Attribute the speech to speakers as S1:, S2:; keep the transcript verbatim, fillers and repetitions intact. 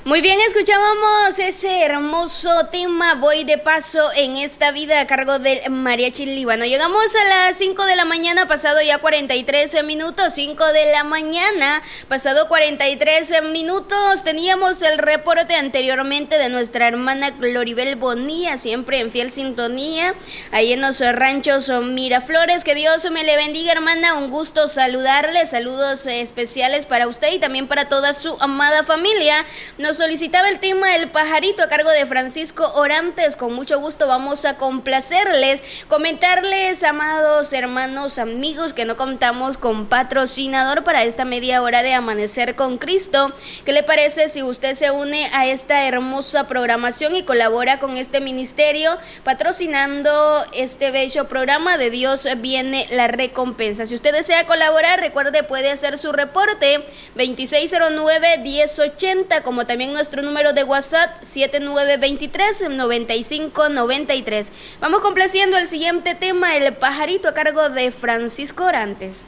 S1: Muy bien, escuchábamos ese hermoso tema Voy de paso en esta vida a cargo del Mariachi Líbano. Llegamos a las cinco de la mañana, pasado ya cuarenta y tres minutos, cinco de la mañana, pasado cuarenta y tres minutos. Teníamos el reporte anteriormente de nuestra hermana Gloribel Bonilla, siempre en fiel sintonía, ahí en los ranchos Miraflores. Que Dios me le bendiga, hermana, un gusto saludarle, saludos especiales para usted y también para toda su amada familia. Nos solicitaba el tema El Pajarito a cargo de Francisco Orantes. Con mucho gusto vamos a complacerles, comentarles, amados hermanos, amigos, que no contamos con patrocinador para esta media hora de Amanecer con Cristo. ¿Qué le parece si usted se une a esta hermosa programación y colabora con este ministerio patrocinando este bello programa? De Dios viene la recompensa. Si usted desea colaborar, recuerde, puede hacer su reporte veintiséis cero nueve, diez ochenta, como también nuestro número de WhatsApp siete nueve dos tres, nueve cinco nueve tres. Vamos complaciendo el siguiente tema, El Pajarito a cargo de Francisco Orantes.